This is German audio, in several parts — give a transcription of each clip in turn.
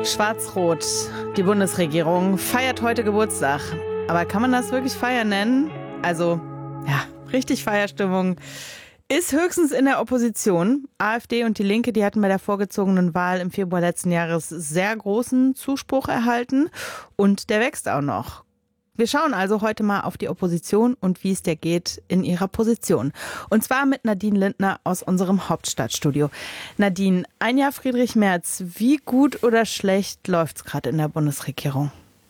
Schwarz-Rot, die Bundesregierung feiert heute Geburtstag. Aber kann man das wirklich Feier nennen? Also, ja, richtig Feierstimmung ist höchstens in der Opposition. AfD und die Linke, die hatten bei der vorgezogenen Wahl im Februar letzten Jahres sehr großen Zuspruch erhalten. Und der wächst auch noch. Wir schauen also heute mal auf die Opposition und wie es der geht in ihrer Position. Und zwar mit Nadine Lindner aus unserem Hauptstadtstudio. Nadine, ein Jahr Friedrich Merz. Wie gut oder schlecht läuft's gerade in der Bundesregierung?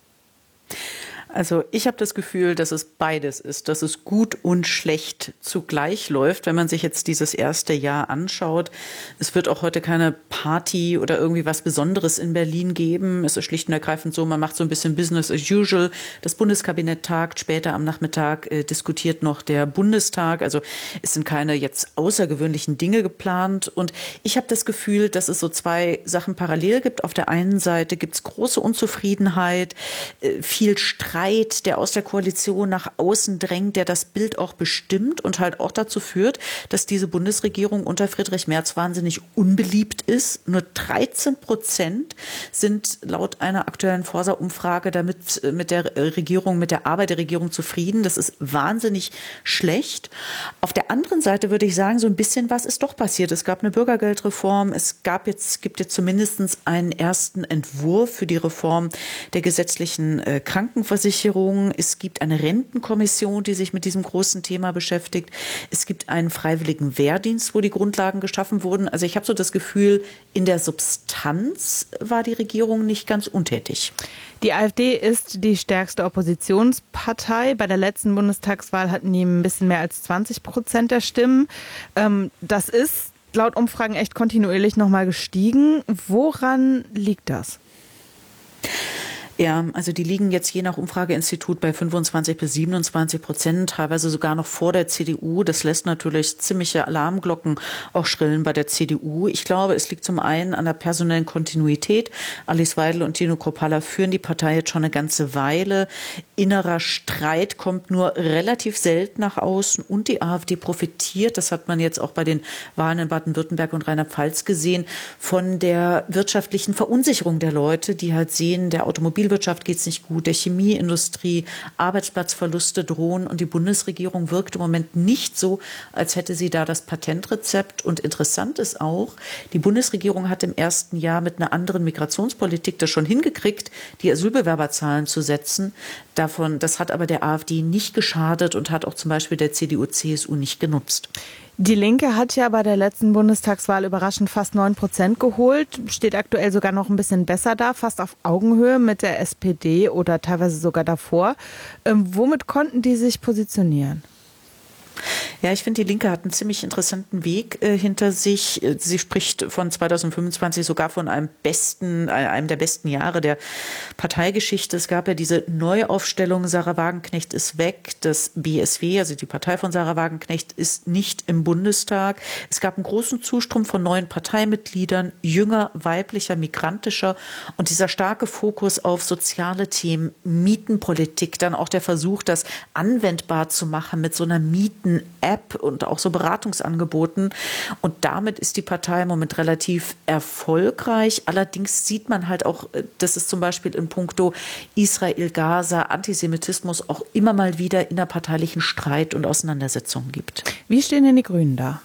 Also ich habe das Gefühl, dass es beides ist, dass es gut und schlecht zugleich läuft, wenn man sich jetzt dieses erste Jahr anschaut. Es wird auch heute keine Party oder irgendwie was Besonderes in Berlin geben. Es ist schlicht und ergreifend so, man macht so ein bisschen Business as usual. Das Bundeskabinett tagt, später am Nachmittag diskutiert noch der Bundestag. Also es sind keine jetzt außergewöhnlichen Dinge geplant. Und ich habe das Gefühl, dass es so zwei Sachen parallel gibt. Auf der einen Seite gibt es große Unzufriedenheit, viel Streit, der aus der Koalition nach außen drängt, der das Bild auch bestimmt und halt auch dazu führt, dass diese Bundesregierung unter Friedrich Merz wahnsinnig unbeliebt ist. Nur 13% sind laut einer aktuellen Forsa-Umfrage damit mit der Regierung, mit der Arbeit der Regierung zufrieden. Das ist wahnsinnig schlecht. Auf der anderen Seite würde ich sagen, so ein bisschen was ist doch passiert. Es gab eine Bürgergeldreform. Gibt jetzt zumindest einen ersten Entwurf für die Reform der gesetzlichen Krankenversicherung. Es gibt eine Rentenkommission, die sich mit diesem großen Thema beschäftigt. Es gibt einen freiwilligen Wehrdienst, wo die Grundlagen geschaffen wurden. Also ich habe so das Gefühl, in der Substanz war die Regierung nicht ganz untätig. Die AfD ist die stärkste Oppositionspartei. Bei der letzten Bundestagswahl hatten die ein bisschen mehr als 20% der Stimmen. Das ist laut Umfragen echt kontinuierlich nochmal gestiegen. Woran liegt das? Ja, also die liegen jetzt je nach Umfrageinstitut bei 25-27%, teilweise sogar noch vor der CDU. Das lässt natürlich ziemliche Alarmglocken auch schrillen bei der CDU. Ich glaube, es liegt zum einen an der personellen Kontinuität. Alice Weidel und Tino Kruppalla führen die Partei jetzt schon eine ganze Weile. Innerer Streit kommt nur relativ selten nach außen und die AfD profitiert, das hat man jetzt auch bei den Wahlen in Baden-Württemberg und Rheinland-Pfalz gesehen, von der wirtschaftlichen Verunsicherung der Leute, die halt sehen, der Automobilwirtschaft geht es nicht gut, der Chemieindustrie, Arbeitsplatzverluste drohen und die Bundesregierung wirkt im Moment nicht so, als hätte sie da das Patentrezept. Und interessant ist auch, die Bundesregierung hat im ersten Jahr mit einer anderen Migrationspolitik das schon hingekriegt, die Asylbewerberzahlen zu setzen. Das hat aber der AfD nicht geschadet und hat auch zum Beispiel der CDU, CSU nicht genutzt. Die Linke hat ja bei der letzten Bundestagswahl überraschend fast 9% geholt, steht aktuell sogar noch ein bisschen besser da, fast auf Augenhöhe mit der SPD oder teilweise sogar davor. Womit konnten die sich positionieren? Ja, ich finde, die Linke hat einen ziemlich interessanten Weg hinter sich. Sie spricht von 2025 sogar von einem der besten Jahre der Parteigeschichte. Es gab ja diese Neuaufstellung, Sarah Wagenknecht ist weg, das BSW, also die Partei von Sarah Wagenknecht, ist nicht im Bundestag. Es gab einen großen Zustrom von neuen Parteimitgliedern, jünger, weiblicher, migrantischer und dieser starke Fokus auf soziale Themen, Mietenpolitik, dann auch der Versuch, das anwendbar zu machen mit so einer Mieten-App und auch so Beratungsangeboten. Und damit ist die Partei im Moment relativ erfolgreich. Allerdings sieht man halt auch, dass es zum Beispiel in puncto Israel, Gaza, Antisemitismus auch immer mal wieder innerparteilichen Streit und Auseinandersetzungen gibt. Wie stehen denn die Grünen da?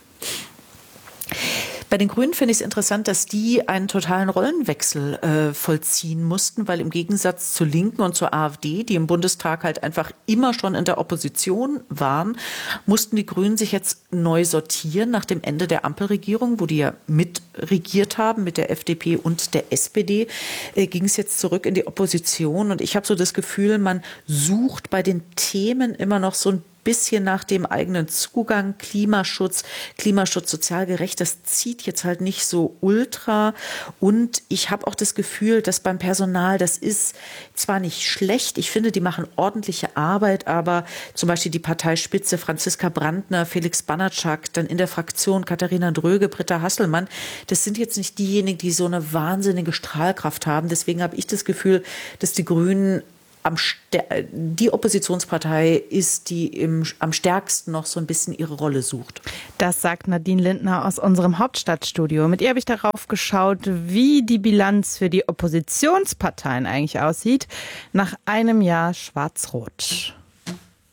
Bei den Grünen finde ich es interessant, dass die einen totalen Rollenwechsel vollziehen mussten, weil im Gegensatz zur Linken und zur AfD, die im Bundestag halt einfach immer schon in der Opposition waren, mussten die Grünen sich jetzt neu sortieren nach dem Ende der Ampelregierung, wo die ja mitregiert haben mit der FDP und der SPD, ging es jetzt zurück in die Opposition. Und ich habe so das Gefühl, man sucht bei den Themen immer noch so ein bisschen nach dem eigenen Zugang, Klimaschutz sozial gerecht, das zieht jetzt halt nicht so ultra. Und ich habe auch das Gefühl, dass beim Personal, das ist zwar nicht schlecht, ich finde, die machen ordentliche Arbeit, aber zum Beispiel die Parteispitze Franziska Brandner, Felix Banatschak, dann in der Fraktion Katharina Dröge, Britta Hasselmann, das sind jetzt nicht diejenigen, die so eine wahnsinnige Strahlkraft haben. Deswegen habe ich das Gefühl, dass die Grünen die Oppositionspartei ist, die am stärksten noch so ein bisschen ihre Rolle sucht. Das sagt Nadine Lindner aus unserem Hauptstadtstudio. Mit ihr habe ich darauf geschaut, wie die Bilanz für die Oppositionsparteien eigentlich aussieht nach einem Jahr Schwarz-Rot.